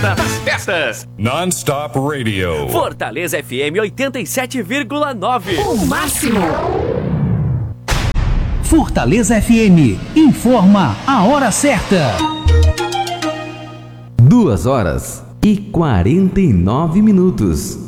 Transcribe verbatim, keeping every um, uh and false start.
nas festas. Non-Stop Radio. Fortaleza F M oitenta e sete vírgula nove. O máximo. Fortaleza F M informa a hora certa. Duas horas e quarenta e nove minutos.